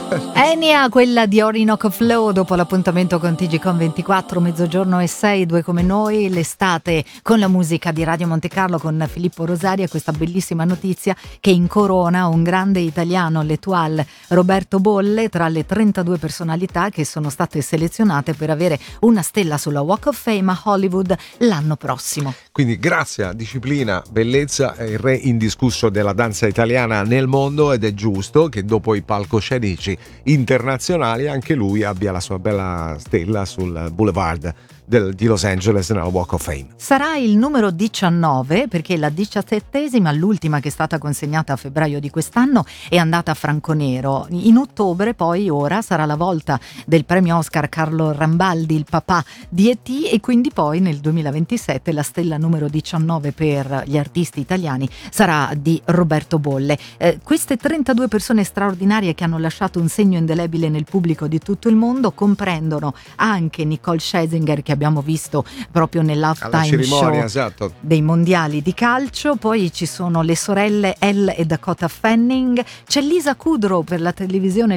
Enya, quella di Orinoco Flow, dopo l'appuntamento con TGCon24, mezzogiorno e 6, due come noi, l'estate con la musica di Radio Monte Carlo con Filippo Rosaria. Questa bellissima notizia che incorona un grande italiano, l'Etoile Roberto Bolle, tra le 32 personalità che sono state selezionate per avere una stella sulla Walk of Fame a Hollywood l'anno prossimo. Quindi grazia, disciplina, bellezza, è il re indiscusso della danza italiana nel mondo, ed è giusto che dopo i palcoscenici internazionali anche lui abbia la sua bella stella sul boulevard di Los Angeles nella Walk of Fame. Sarà il numero 19 perché la 17esima, l'ultima che è stata consegnata a febbraio di quest'anno, è andata a Franco Nero. In ottobre poi ora sarà la volta del premio Oscar Carlo Rambaldi, il papà di E.T., e quindi poi nel 2027 la stella numero 19 per gli artisti italiani sarà di Roberto Bolle. Queste 32 persone straordinarie che hanno lasciato un segno indelebile nel pubblico di tutto il mondo comprendono anche Nicole Scherzinger, che abbiamo visto proprio nell'halftime show, esatto, dei mondiali di calcio. Poi ci sono le sorelle Elle e Dakota Fanning, c'è Lisa Kudrow per la televisione,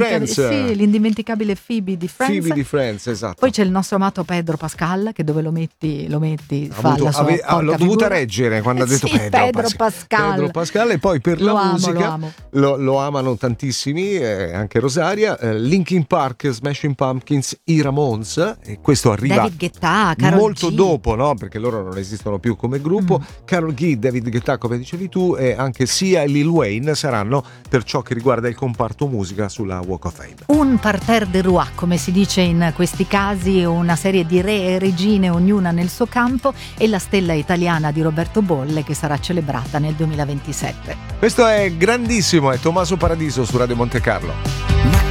l'indimenticabile Phoebe di Friends, esatto. Poi c'è il nostro amato Pedro Pascal, che dove lo metti fa la sua l'ho dovuta reggere quando ha detto Pedro Pascal. E poi per la musica lo amano tantissimi, anche Rosaria, Linkin Park, Smashing Pumpkins, i Ramones, e questo arriva David Guetta, Karol molto G. dopo, no? Perché loro non esistono più come gruppo. Karol G, David Guetta, come dicevi tu, e anche Sia e Lil Wayne saranno, per ciò che riguarda il comparto musica, sulla Walk of Fame. Un parterre de roi, come si dice in questi casi, una serie di re e regine, ognuna nel suo campo, e la stella italiana di Roberto Bolle che sarà celebrata nel 2027. Questo è grandissimo, è Tommaso Paradiso su Radio Monte Carlo.